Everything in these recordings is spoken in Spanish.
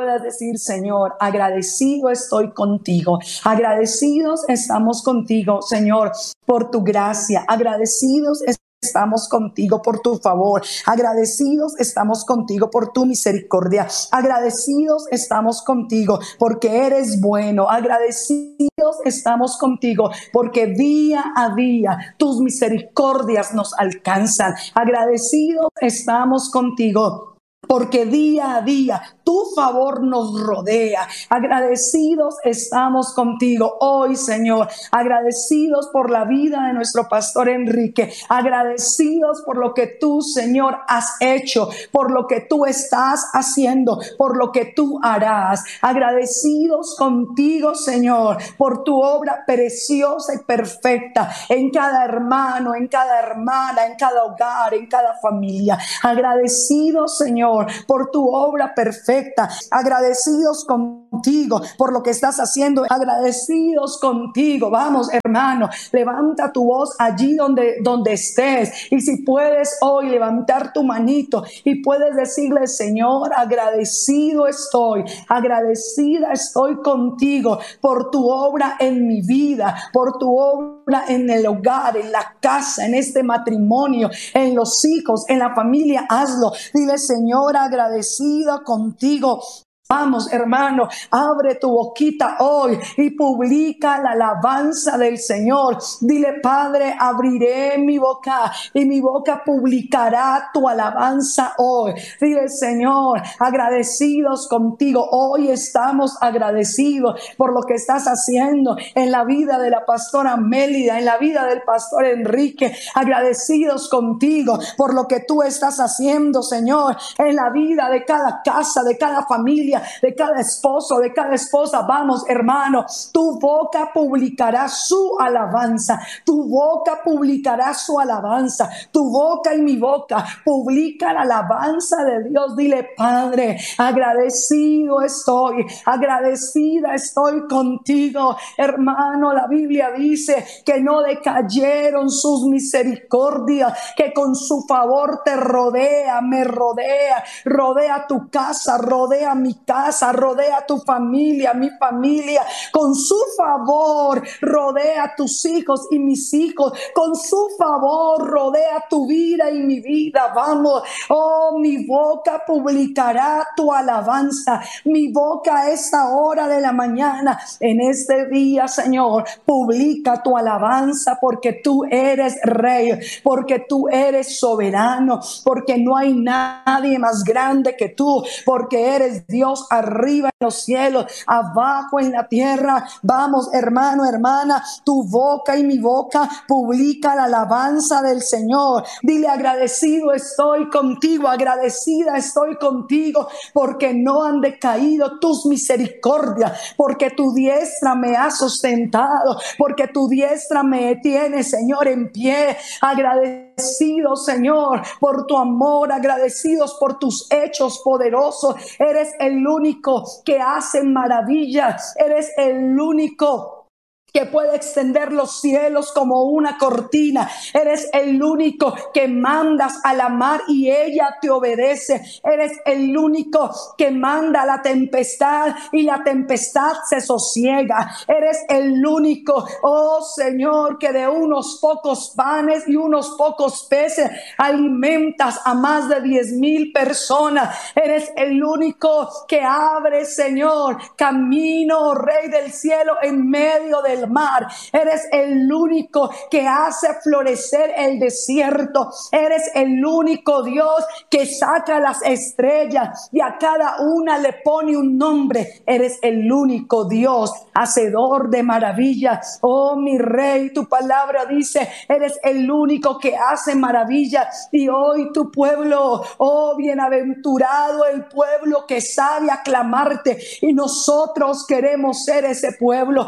puedas decir: Señor, agradecido estoy contigo, agradecidos estamos contigo, Señor, por tu gracia, agradecidos estamos contigo por tu favor, agradecidos estamos contigo por tu misericordia, agradecidos estamos contigo porque eres bueno, agradecidos estamos contigo porque día a día tus misericordias nos alcanzan, agradecidos estamos contigo porque día a día tu favor nos rodea. Agradecidos estamos contigo hoy, Señor. Agradecidos por la vida de nuestro pastor Enrique. Agradecidos por lo que tú, Señor, has hecho, por lo que tú estás haciendo, por lo que tú harás. Agradecidos contigo, Señor, por tu obra preciosa y perfecta en cada hermano, en cada hermana, en cada hogar, en cada familia. Agradecidos, Señor, por tu obra perfecta, agradecidos contigo por lo que estás haciendo, agradecidos contigo. Vamos, hermano, levanta tu voz allí donde estés, y si puedes hoy levantar tu manito y puedes decirle: Señor, agradecido estoy, agradecida estoy contigo por tu obra en mi vida, por tu obra en el hogar, en la casa, en este matrimonio, en los hijos, en la familia. Hazlo. Dile: Señor, agradecida contigo. Vamos, hermano, abre tu boquita hoy y publica la alabanza del Señor. Dile: Padre, abriré mi boca y mi boca publicará tu alabanza hoy. Dile: Señor, agradecidos contigo. Hoy estamos agradecidos por lo que estás haciendo en la vida de la pastora Mélida, en la vida del pastor Enrique. Agradecidos contigo por lo que tú estás haciendo, Señor, en la vida de cada casa, de cada familia, de cada esposo, de cada esposa. Vamos, hermano, tu boca publicará su alabanza, tu boca publicará su alabanza, tu boca y mi boca publica la alabanza de Dios. Dile: Padre, agradecido estoy, agradecida estoy contigo. Hermano, la Biblia dice que no decayeron sus misericordias, que con su favor te rodea, me rodea, rodea tu casa, rodea mi casa, rodea tu familia, mi familia. Con su favor rodea tus hijos y mis hijos. Con su favor rodea tu vida y mi vida. Vamos, oh, mi boca publicará tu alabanza. Mi boca a esta hora de la mañana, en este día, Señor, publica tu alabanza, porque tú eres rey, porque tú eres soberano, porque no hay nadie más grande que tú, porque eres Dios arriba en los cielos, abajo en la tierra. Vamos, hermano, hermana, tu boca y mi boca publica la alabanza del Señor. Dile: agradecido estoy contigo, agradecida estoy contigo, porque no han decaído tus misericordias, porque tu diestra me ha sustentado, porque tu diestra me tiene, Señor, en pie. Agradecidos, Señor, por tu amor, agradecidos por tus hechos poderosos. Eres el único que hace maravillas, eres el único que puede extender los cielos como una cortina. Eres el único que mandas a la mar y ella te obedece. Eres el único que manda la tempestad y la tempestad se sosiega. Eres el único, oh Señor, que de unos pocos panes y unos pocos peces alimentas a más de 10,000 personas. Eres el único que abre, Señor, camino, Rey del cielo, en medio del mar. Eres el único que hace florecer el desierto. Eres el único Dios que saca las estrellas y a cada una le pone un nombre. Eres el único Dios, hacedor de maravillas. Oh, mi Rey, tu palabra dice: eres el único que hace maravillas. Y hoy tu pueblo, oh, bienaventurado el pueblo que sabe aclamarte. Y nosotros queremos ser ese pueblo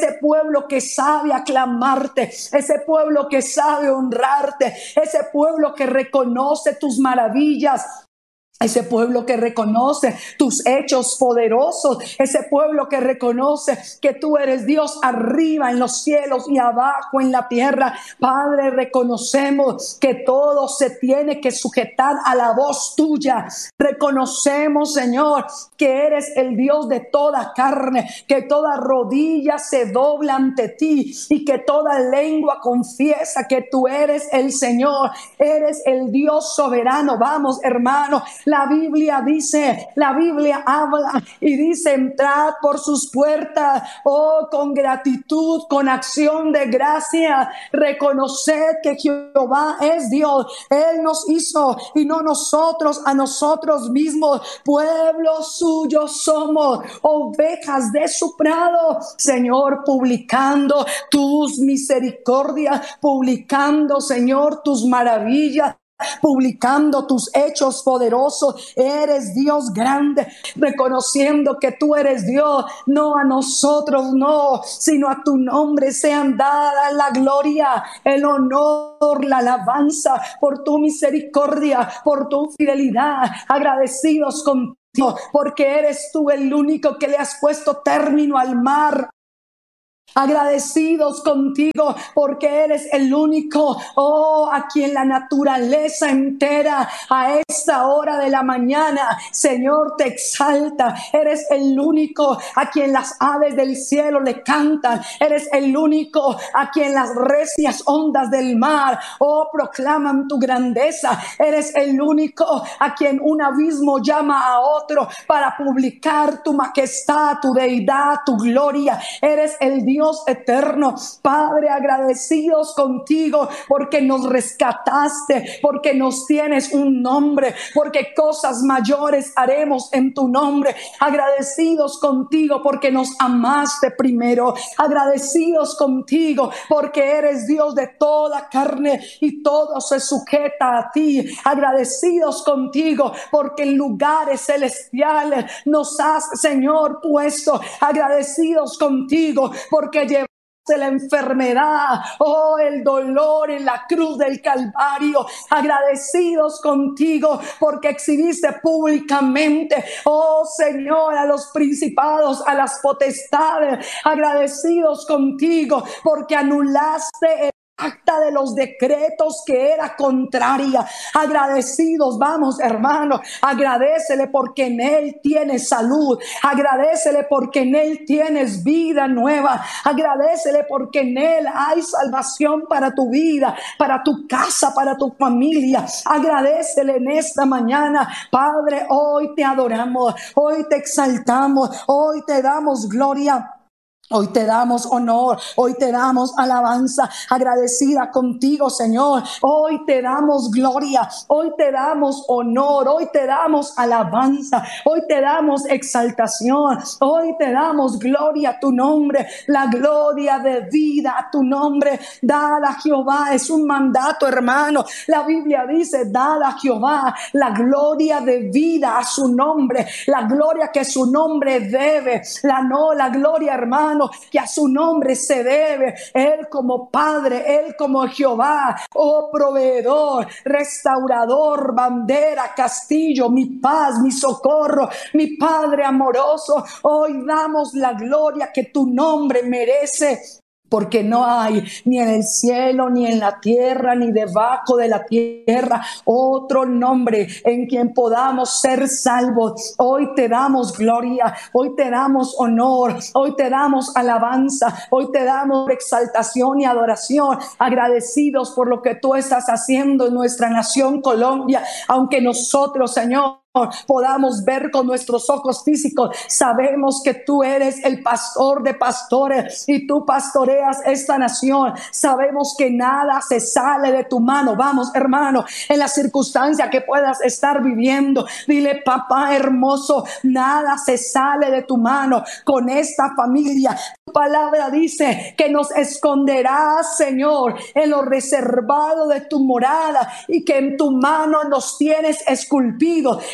que sabe aclamarte, ese pueblo que sabe honrarte, ese pueblo que reconoce tus maravillas, Ese pueblo que reconoce tus hechos poderosos, ese pueblo que reconoce que tú eres Dios arriba en los cielos y abajo en la tierra. Padre, reconocemos que todo se tiene que sujetar a la voz tuya. Reconocemos, Señor, que eres el Dios de toda carne, que toda rodilla se dobla ante ti y que toda lengua confiesa que tú eres el Señor, eres el Dios soberano. Vamos, hermano. La Biblia dice, la Biblia habla y dice: entrad por sus puertas, oh, con gratitud, con acción de gracia. Reconoced que Jehová es Dios. Él nos hizo y no nosotros a nosotros mismos. Pueblo suyo somos, ovejas de su prado. Señor, publicando tus misericordias, publicando, Señor, tus maravillas, publicando tus hechos poderosos. Eres Dios grande, reconociendo que tú eres Dios. No a nosotros, no, sino a tu nombre sean dadas la gloria, el honor, la alabanza por tu misericordia, por tu fidelidad. Agradecidos contigo porque eres tú el único que le has puesto término al mar. Agradecidos contigo porque eres el único, oh, a quien la naturaleza entera a esta hora de la mañana, Señor, te exalta. Eres el único a quien las aves del cielo le cantan. Eres el único a quien las recias ondas del mar, oh, proclaman tu grandeza. Eres el único a quien un abismo llama a otro para publicar tu majestad, tu deidad, tu gloria. Eres el Dios eterno. Padre, agradecidos contigo porque nos rescataste, porque nos tienes un nombre, porque cosas mayores haremos en tu nombre. Agradecidos contigo porque nos amaste primero. Agradecidos contigo porque eres Dios de toda carne y todo se sujeta a ti. Agradecidos contigo porque en lugares celestiales nos has, Señor, puesto. Agradecidos contigo porque llevaste la enfermedad, oh, el dolor en la cruz del Calvario. Agradecidos contigo porque exhibiste públicamente, oh Señor, a los principados, a las potestades. Agradecidos contigo porque anulaste el acta de los decretos que era contraria. Agradecidos, vamos, hermano, agradécele porque en él tienes salud. Agradécele porque en él tienes vida nueva. Agradécele porque en él hay salvación para tu vida, para tu casa, para tu familia. Agradécele en esta mañana. Padre, hoy te adoramos, hoy te exaltamos, hoy te damos gloria. Hoy te damos honor, hoy te damos alabanza, agradecida contigo, Señor. Hoy te damos gloria, hoy te damos honor, hoy te damos alabanza, hoy te damos exaltación, hoy te damos gloria a tu nombre, la gloria de vida a tu nombre. Dada a Jehová, es un mandato, hermano. La Biblia dice: dada a Jehová la gloria de vida a su nombre, la gloria que su nombre debe, la gloria, hermano, que a su nombre se debe. Él como Padre, Él como Jehová, oh proveedor, restaurador, bandera, castillo, mi paz, mi socorro, mi Padre amoroso. Hoy damos la gloria que tu nombre merece. Porque no hay ni en el cielo, ni en la tierra, ni debajo de la tierra otro nombre en quien podamos ser salvos. Hoy te damos gloria, hoy te damos honor, hoy te damos alabanza, hoy te damos exaltación y adoración. Agradecidos por lo que tú estás haciendo en nuestra nación Colombia. Aunque nosotros, Señor, podamos ver con nuestros ojos físicos, sabemos que tú eres el pastor de pastores y tú pastoreas esta nación. Sabemos que nada se sale de tu mano. Vamos, hermano, en la circunstancia que puedas estar viviendo, dile: papá hermoso, nada se sale de tu mano con esta familia. Tu palabra dice que nos esconderás, Señor, en lo reservado de tu morada y que en tu mano nos tienes esculpidos.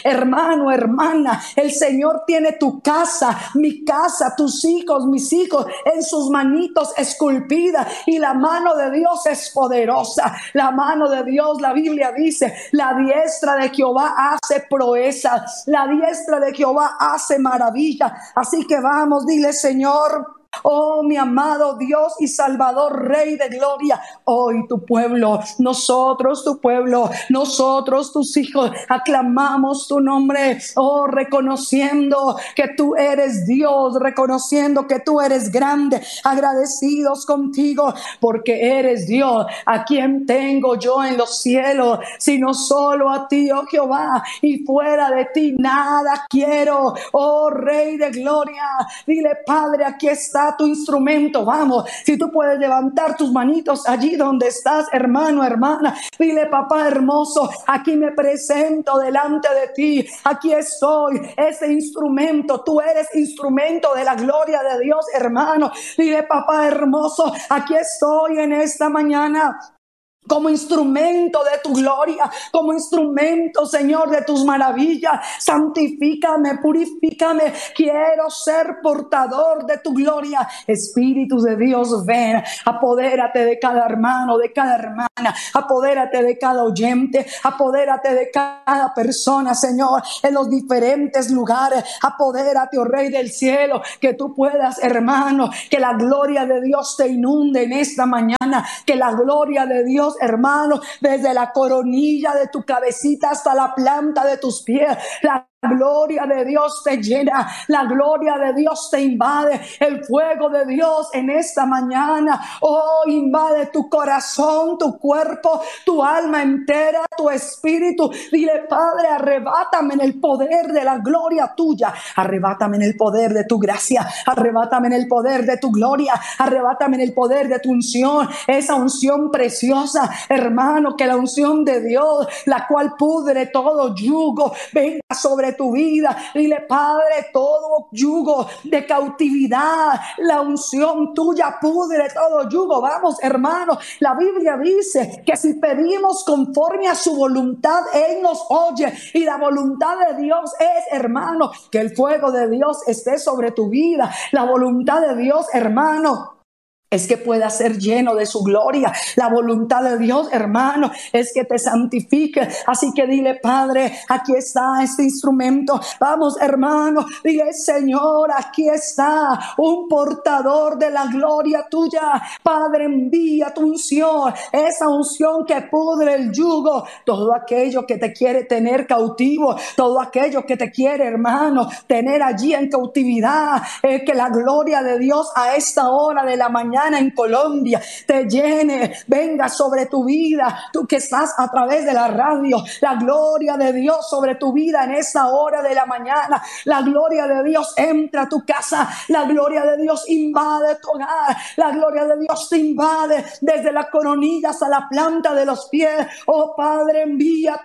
Hermano, hermana, el Señor tiene tu casa, mi casa, tus hijos, mis hijos en sus manitos esculpida, y la mano de Dios es poderosa. La mano de Dios, la Biblia dice, la diestra de Jehová hace proezas, la diestra de Jehová hace maravilla. Así que vamos, dile: Señor, oh, mi amado Dios y Salvador, Rey de gloria, hoy tu pueblo, nosotros tu pueblo, nosotros tus hijos, aclamamos tu nombre, oh, reconociendo que tú eres Dios, reconociendo que tú eres grande, agradecidos contigo porque eres Dios. ¿A quién tengo yo en los cielos sino solo a ti, oh Jehová? Y fuera de ti nada quiero, oh Rey de gloria. Dile: Padre, aquí está tu instrumento. Vamos, si tú puedes levantar tus manitos allí donde estás, hermano, hermana, dile: papá hermoso, aquí me presento delante de ti, aquí estoy, ese instrumento, tú eres instrumento de la gloria de Dios, hermano. Dile: papá hermoso, aquí estoy en esta mañana como instrumento de tu gloria, como instrumento, Señor, de tus maravillas. Santifícame, purifícame, quiero ser portador de tu gloria. Espíritu de Dios, ven, apodérate de cada hermano, de cada hermana, apodérate de cada oyente, apodérate de cada persona, Señor, en los diferentes lugares. Apodérate, oh Rey del cielo, que tú puedas, hermano, que la gloria de Dios te inunde en esta mañana, que la gloria de Dios, hermano, desde la coronilla de tu cabecita hasta la planta de tus pies, la gloria de Dios te llena, la gloria de Dios te invade, el fuego de Dios en esta mañana, oh, invade tu corazón, tu cuerpo, tu alma entera, tu espíritu. Dile: Padre, arrebátame en el poder de la gloria tuya, arrebátame en el poder de tu gracia, arrebátame en el poder de tu gloria, arrebátame en el poder de tu unción, esa unción preciosa, hermano, que la unción de Dios, la cual pudre todo yugo, venga sobre tu vida. Dile: Padre, todo yugo de cautividad, la unción tuya pudre todo yugo. Vamos, hermano, la Biblia dice que si pedimos conforme a su voluntad, Él nos oye, y la voluntad de Dios es, hermano, que el fuego de Dios esté sobre tu vida. La voluntad de Dios, hermano, es que puedas ser lleno de su gloria. La voluntad de Dios, hermano, es que te santifique. Así que dile: Padre, aquí está este instrumento. Vamos, hermano, dile: Señor, aquí está un portador de la gloria tuya. Padre, envía tu unción, esa unción que pudre el yugo, todo aquello que te quiere tener cautivo, todo aquello que te quiere, hermano, tener allí en cautividad. Que la gloria de Dios a esta hora de la mañana en Colombia te llene, venga sobre tu vida, tú que estás a través de la radio, la gloria de Dios sobre tu vida en esta hora de la mañana. La gloria de Dios entra a tu casa, la gloria de Dios invade tu hogar, la gloria de Dios te invade desde la coronilla hasta la planta de los pies. Oh Padre, envía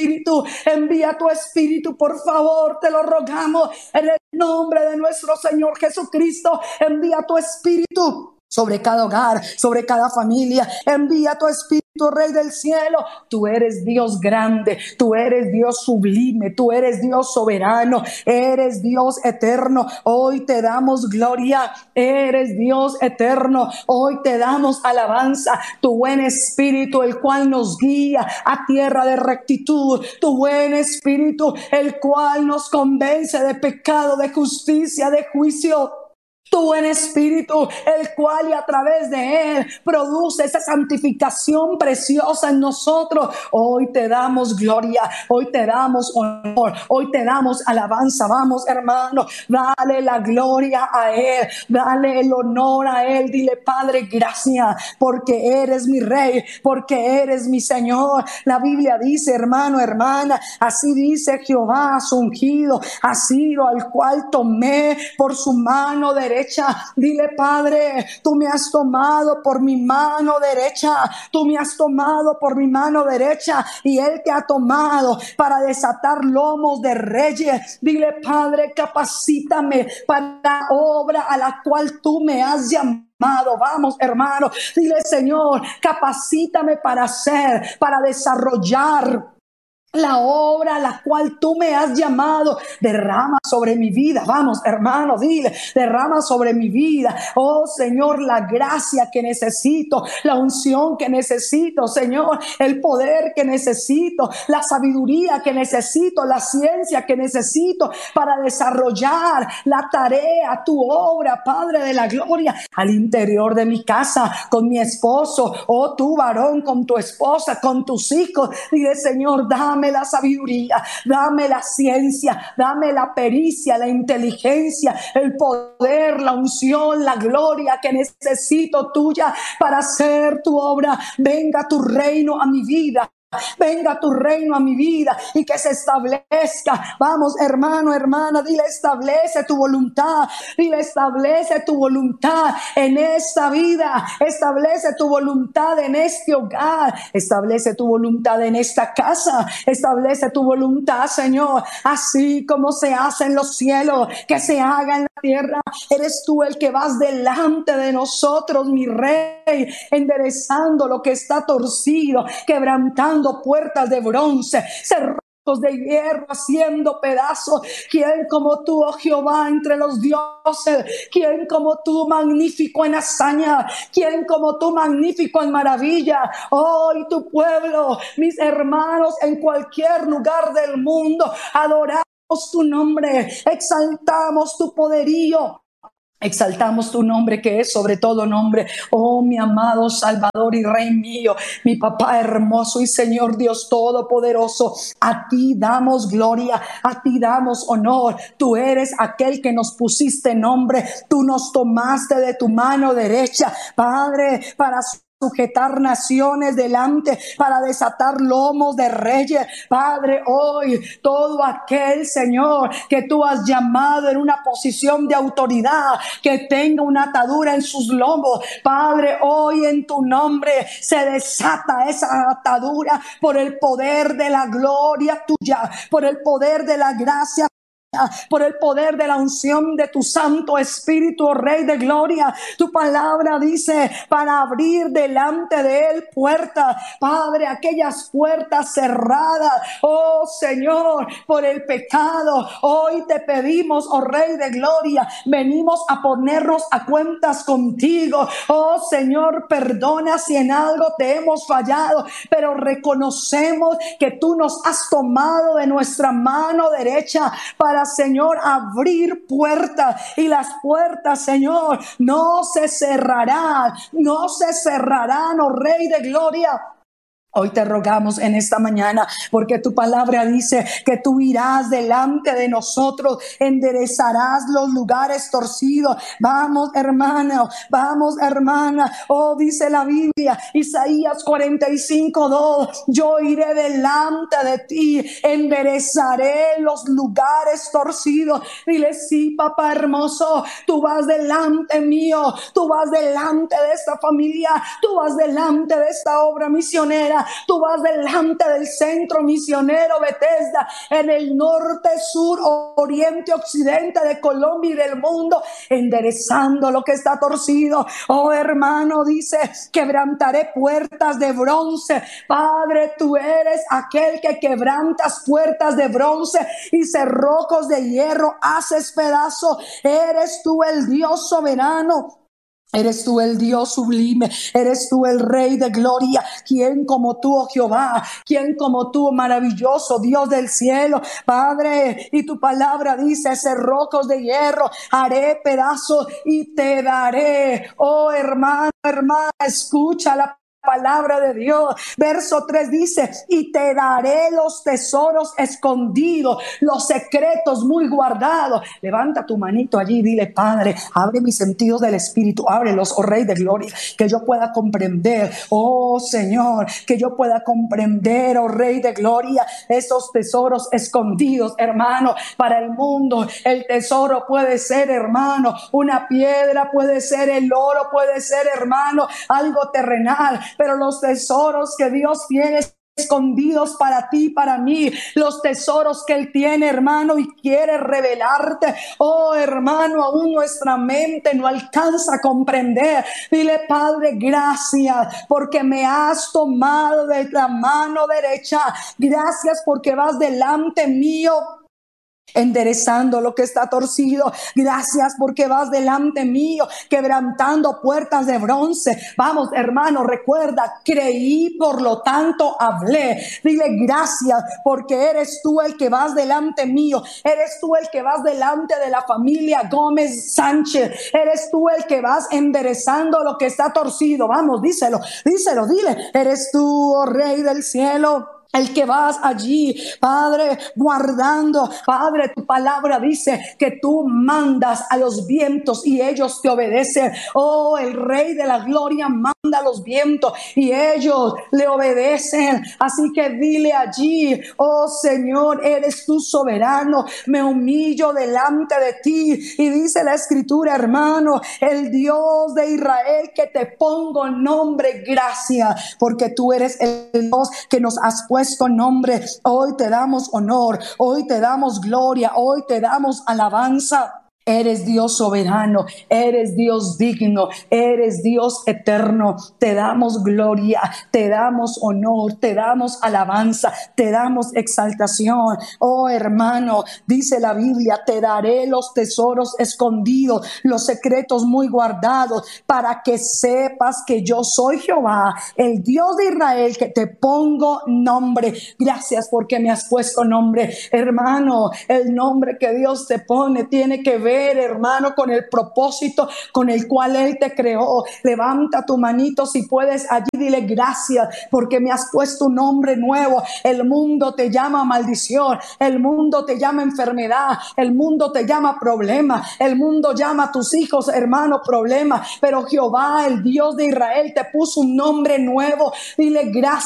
tu espíritu, por favor, te lo rogamos en el nombre de nuestro Señor Jesucristo. Envía tu espíritu sobre cada hogar, sobre cada familia. Envía tu espíritu, Rey del cielo. Tú eres Dios grande, tú eres Dios sublime, tú eres Dios soberano, eres Dios eterno. Hoy te damos gloria, eres Dios eterno. Hoy te damos alabanza. Tu buen espíritu, el cual nos guía a tierra de rectitud. Tu buen espíritu, el cual nos convence de pecado, de justicia, de juicio. Tu buen espíritu, el cual y a través de él produce esa santificación preciosa en nosotros. Hoy te damos gloria, hoy te damos honor, hoy te damos alabanza. Vamos, hermano, dale la gloria a él, dale el honor a él. Dile: Padre, gracias porque eres mi Rey, porque eres mi Señor. La Biblia dice, hermano, hermana, así dice Jehová a su ungido, a Ciro, al cual tomé por su mano derecha. Dile: Padre, tú me has tomado por mi mano derecha, tú me has tomado por mi mano derecha, y él te ha tomado para desatar lomos de reyes. Dile: Padre, capacítame para la obra a la cual tú me has llamado. Vamos, hermano, dile: Señor, capacítame para hacer, para desarrollar la obra a la cual tú me has llamado, derrama sobre mi vida. Vamos, hermano, dile, derrama sobre mi vida. Oh Señor, la gracia que necesito, la unción que necesito, Señor, el poder que necesito, la sabiduría que necesito, la ciencia que necesito para desarrollar la tarea, tu obra, Padre de la gloria, al interior de mi casa, con mi esposo, oh tu varón, con tu esposa, con tus hijos. Dile, Señor, dame la sabiduría, dame la ciencia, dame la pericia, la inteligencia, el poder, la unción, la gloria que necesito tuya para hacer tu obra. Venga tu reino a mi vida. Venga tu reino a mi vida y que se establezca. Vamos, hermano, hermana, dile, establece tu voluntad. Dile, establece tu voluntad en esta vida. Establece tu voluntad en este hogar. Establece tu voluntad en esta casa. Establece tu voluntad, Señor, así como se hace en los cielos, que se haga en la tierra. Eres tú el que vas delante de nosotros, mi Rey, enderezando lo que está torcido, quebrantando puertas de bronce, cerrojos de hierro, haciendo pedazos. ¿Quién como tú, oh Jehová, entre los dioses? ¿Quién como tú, magnífico en hazaña? ¿Quién como tú, magnífico en maravilla? Hoy tu pueblo, mis hermanos, en cualquier lugar del mundo, adoramos tu nombre, exaltamos tu poderío. Exaltamos tu nombre, que es sobre todo nombre. Oh, mi amado Salvador y Rey mío, mi papá hermoso y Señor Dios Todopoderoso. A ti damos gloria, a ti damos honor. Tú eres aquel que nos pusiste nombre. Tú nos tomaste de tu mano derecha, Padre, para sujetar naciones delante, para desatar lomos de reyes. Padre, hoy todo aquel, Señor, que tú has llamado en una posición de autoridad, que tenga una atadura en sus lomos, Padre, hoy en tu nombre se desata esa atadura por el poder de la gloria tuya, por el poder de la gracia, por el poder de la unción de tu Santo Espíritu, oh Rey de gloria. Tu palabra dice, para abrir delante de él puertas, Padre, aquellas puertas cerradas, oh Señor, por el pecado. Hoy te pedimos, oh Rey de gloria, venimos a ponernos a cuentas contigo. Oh Señor, perdona si en algo te hemos fallado, pero reconocemos que tú nos has tomado de nuestra mano derecha para, Señor, abrir puertas, y las puertas, Señor, no se cerrarán, no se cerrarán, oh Rey de gloria. Hoy te rogamos en esta mañana, porque tu palabra dice que tú irás delante de nosotros, enderezarás los lugares torcidos. Vamos, hermano, vamos, hermana. Oh, dice la Biblia, Isaías 45:2, yo iré delante de ti, enderezaré los lugares torcidos. Dile, sí, papá hermoso, tú vas delante mío, tú vas delante de esta familia, tú vas delante de esta obra misionera. Tú vas delante del centro misionero Bethesda en el norte, sur, oriente, occidente de Colombia y del mundo, enderezando lo que está torcido. Oh hermano, dice, quebrantaré puertas de bronce. Padre, tú eres aquel que quebrantas puertas de bronce y cerrojos de hierro haces pedazo. Eres tú el Dios soberano. Eres tú el Dios sublime, eres tú el Rey de gloria. ¿Quién como tú, oh Jehová? ¿Quién como tú, maravilloso Dios del cielo? Padre, y tu palabra dice, cerrojos de hierro haré pedazos y te daré. Oh hermano, hermana, escucha la palabra de Dios. Verso 3 dice, y te daré los tesoros escondidos, los secretos muy guardados. Levanta tu manito allí y dile, Padre, abre mis sentidos del Espíritu, ábrelos, oh Rey de gloria, que yo pueda comprender, oh Señor, que yo pueda comprender, oh Rey de gloria, esos tesoros escondidos, hermano, para el mundo. El tesoro puede ser, hermano, una piedra, puede ser el oro, puede ser, hermano, algo terrenal, pero los tesoros que Dios tiene escondidos para ti, para mí, los tesoros que Él tiene, hermano, y quiere revelarte. Oh, hermano, aún nuestra mente no alcanza a comprender. Dile: Padre, gracias porque me has tomado de la mano derecha. Gracias porque vas delante mío, enderezando lo que está torcido. Gracias porque vas delante mío, quebrantando puertas de bronce. Vamos, hermano, recuerda: creí, por lo tanto hablé. Dile: gracias porque eres tú el que vas delante mío. Eres tú el que vas delante de la familia Gómez Sánchez. Eres tú el que vas enderezando lo que está torcido. Vamos, díselo, dile: eres tú, oh Rey del cielo, el que vas allí, Padre, guardando. Padre, tu palabra dice que tú mandas a los vientos y ellos te obedecen. Oh, el Rey de la gloria manda a los vientos y ellos le obedecen. Así que dile allí: oh Señor, eres tú soberano. Me humillo delante de ti. Y dice la escritura, hermano: el Dios de Israel, que te pongo nombre. Gracias porque tú eres el Dios que nos has puesto nombre. Hoy te damos honor, hoy te damos gloria, hoy te damos alabanza. Eres Dios soberano, eres Dios digno, eres Dios eterno. Te damos gloria, te damos honor, te damos alabanza, te damos exaltación. Oh, hermano, dice la Biblia: te daré los tesoros escondidos, los secretos muy guardados, para que sepas que yo soy Jehová, el Dios de Israel, que te pongo nombre. Gracias porque me has puesto nombre, hermano. El nombre que Dios te pone tiene que ver, hermano, con el propósito con el cual Él te creó. Levanta tu manito si puedes allí, dile: gracias porque me has puesto un nombre nuevo. El mundo te llama maldición, el mundo te llama enfermedad, el mundo te llama problema, el mundo llama a tus hijos, hermano, problema, pero Jehová, el Dios de Israel, te puso un nombre nuevo. Dile: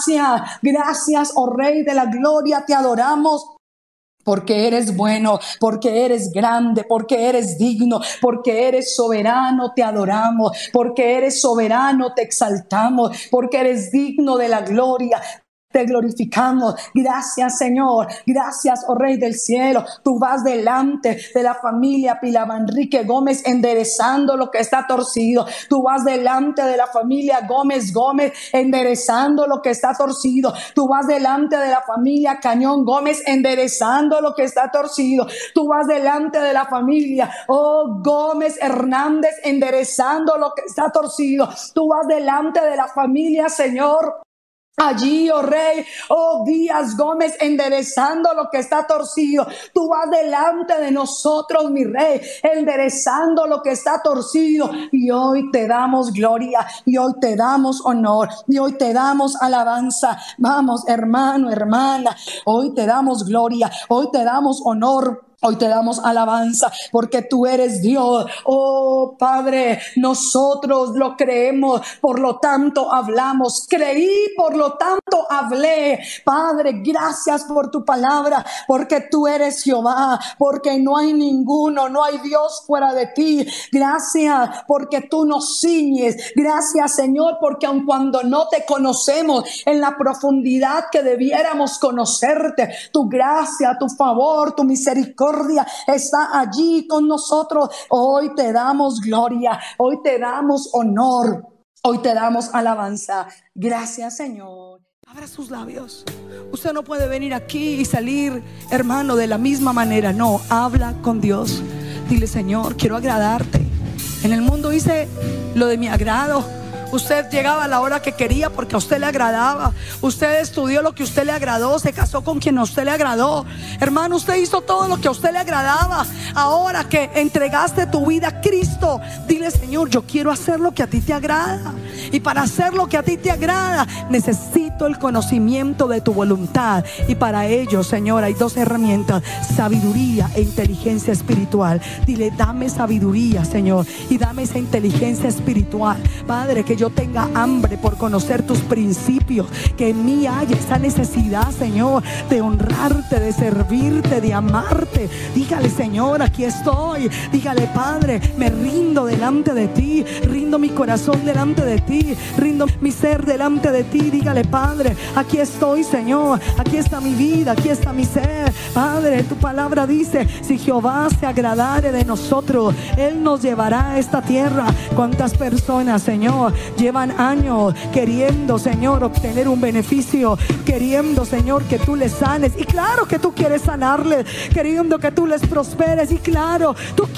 gracias, oh Rey de la gloria, te adoramos. Porque eres bueno, porque eres grande, porque eres digno, porque eres soberano, te adoramos. Porque eres soberano, te exaltamos. Porque eres digno de la gloria, te glorificamos. Gracias, Señor. Gracias, oh Rey del cielo. Tú vas delante de la familia Pilar Manrique Gómez, enderezando lo que está torcido. Tú vas delante de la familia Gómez, enderezando lo que está torcido. Tú vas delante de la familia Cañón Gómez, enderezando lo que está torcido. Tú vas delante de la familia, oh, Gómez Hernández, enderezando lo que está torcido. Tú vas delante de la familia, Señor, allí, oh Rey, oh Díaz Gómez, enderezando lo que está torcido. Tú vas delante de nosotros, mi Rey, enderezando lo que está torcido. Y hoy te damos gloria, y hoy te damos honor, y hoy te damos alabanza. Vamos, hermano, hermana, hoy te damos gloria, hoy te damos honor. Hoy te damos alabanza porque tú eres Dios. Oh Padre, nosotros lo creemos, por lo tanto hablamos. Creí, por lo tanto hablé. Padre, gracias por tu palabra, porque tú eres Jehová, porque no hay ninguno, no hay Dios fuera de ti. Gracias porque tú nos ciñes. Gracias, Señor, porque aun cuando no te conocemos en la profundidad que debiéramos conocerte, tu gracia, tu favor, tu misericordia está allí con nosotros. Hoy te damos gloria, hoy te damos honor, hoy te damos alabanza. Gracias, Señor. Abra sus labios. Usted no puede venir aquí y salir, hermano, de la misma manera. No, habla con Dios. Dile: Señor, quiero agradarte. En el mundo hice lo de mi agrado. Usted llegaba a la hora que quería porque a usted le agradaba. Usted estudió lo que a usted le agradó, se casó con quien a usted le agradó. Hermano, usted hizo todo lo que a usted le agradaba. Ahora que entregaste tu vida a Cristo, dile: Señor, yo quiero hacer lo que a ti te agrada. Y para hacer lo que a ti te agrada, necesito el conocimiento de tu voluntad. Y para ello, Señor, hay dos herramientas: sabiduría e inteligencia espiritual. Dile: dame sabiduría, Señor, y dame esa inteligencia espiritual. Padre, que yo tenga hambre por conocer tus principios, que en mí haya esa necesidad, Señor, de honrarte, de servirte, de amarte. Dígale: Señor, aquí estoy. Dígale: Padre, me rindo delante de ti, rindo mi corazón delante de ti, rindo mi ser delante de ti. Dígale: Padre, aquí estoy, Señor, aquí está mi vida, aquí está mi ser. Padre, tu palabra dice: si Jehová se agradare de nosotros, Él nos llevará a esta tierra. ¿Cuántas personas, Señor, llevan años queriendo, Señor, obtener un beneficio, queriendo, Señor, que tú les sanes? Y claro que tú quieres sanarles, queriendo que tú les prosperes, y claro, tú